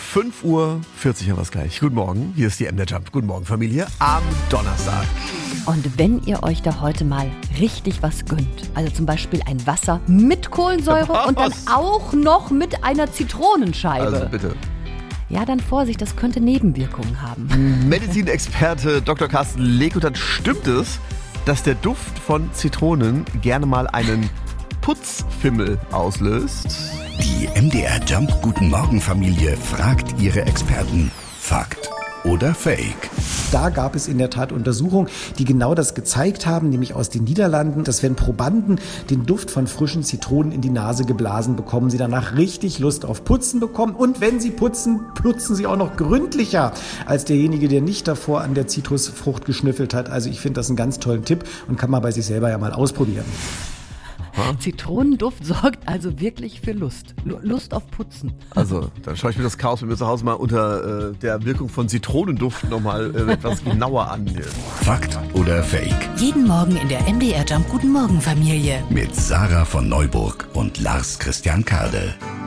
5:40 Uhr haben wir es gleich. Guten Morgen, hier ist die MDR Jump. Guten Morgen, Familie, am Donnerstag. Und wenn ihr euch da heute mal richtig was gönnt, also zum Beispiel ein Wasser mit Kohlensäure und dann auch noch mit einer Zitronenscheibe. Also bitte. Ja, dann Vorsicht, das könnte Nebenwirkungen haben. Medizinexperte Dr. Carsten Lekutat, stimmt es, dass der Duft von Zitronen gerne mal einen Putzfimmel auslöst? Die MDR Jump Guten Morgen Familie fragt ihre Experten. Fakt oder Fake? Da gab es in der Tat Untersuchungen, die genau das gezeigt haben, nämlich aus den Niederlanden, dass wenn Probanden den Duft von frischen Zitronen in die Nase geblasen bekommen, sie danach richtig Lust auf Putzen bekommen. Und wenn sie putzen, putzen sie auch noch gründlicher als derjenige, der nicht davor an der Zitrusfrucht geschnüffelt hat. Also ich finde das einen ganz tollen Tipp und kann man bei sich selber ja mal ausprobieren. Zitronenduft sorgt also wirklich für Lust. Lust auf Putzen. Also, dann schaue ich mir das Chaos mit mir zu Hause mal unter der Wirkung von Zitronenduft nochmal etwas genauer an. Fakt oder Fake? Jeden Morgen in der MDR Jump Guten Morgen Familie. Mit Sarah von Neuburg und Lars Christian Kade.